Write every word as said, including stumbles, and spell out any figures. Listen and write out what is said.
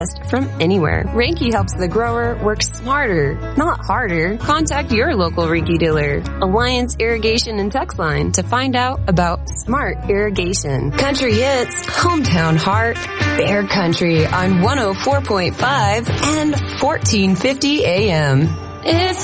from anywhere. Reinke helps the grower work smarter, not harder. Contact your local Reinke dealer. Alliance Irrigation and Text Line to find out about smart irrigation. Country Hits, Hometown Heart, Bear Country on one oh four point five and fourteen fifty A M. It's